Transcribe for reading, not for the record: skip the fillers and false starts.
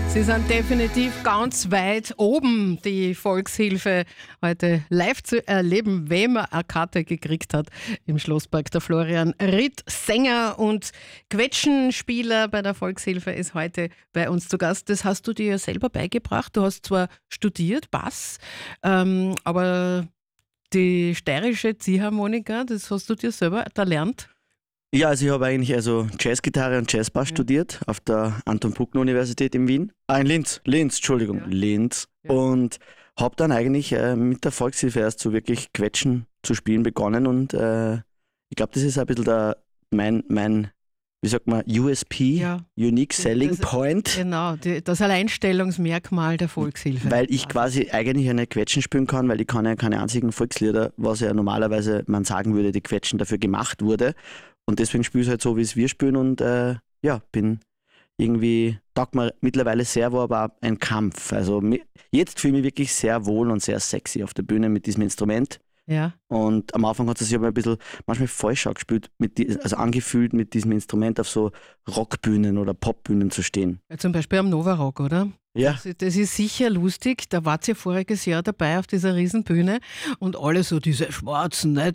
Sie sind definitiv ganz weit oben, die Volkshilfe heute live zu erleben, wem er eine Karte gekriegt hat im Schlosspark. Der Florian Ritt, Sänger und Quetschenspieler bei der Volkshilfe, ist heute bei uns zu Gast. Das hast du dir ja selber beigebracht. Du hast zwar studiert, Bass, aber die steirische Ziehharmonika, das hast du dir selber erlernt? Ja, also ich habe eigentlich Jazzgitarre und Jazzbass studiert auf der Anton-Bruckner-Universität in Wien. In Linz, Entschuldigung, Ja. Linz. Ja. Und habe dann eigentlich mit der Volkshilfe erst so wirklich Quetschen zu spielen begonnen und ich glaube, das ist ein bisschen mein, wie sagt man, USP, Ja. Unique Selling Das- Point, Genau, das Alleinstellungsmerkmal der Volkshilfe. weil ich quasi eigentlich ja nicht Quetschen spielen kann, weil ich kann ja keine einzigen Volkslieder, was ja normalerweise man sagen würde, die Quetschen dafür gemacht wurde. Und deswegen spiele ich halt so, wie es wir spielen und bin irgendwie, taugt mir mittlerweile sehr, war aber auch ein Kampf. Also jetzt fühle ich mich wirklich sehr wohl und sehr sexy auf der Bühne mit diesem Instrument. Ja. Und am Anfang hat es sich aber ein bisschen manchmal falsch angefühlt, angefühlt mit diesem Instrument auf so Rockbühnen oder Popbühnen zu stehen. Zum Beispiel am Novarock, oder? Ja. Das ist sicher lustig. Da wart ihr voriges Jahr dabei auf dieser Riesenbühne und alle so diese schwarzen, nicht?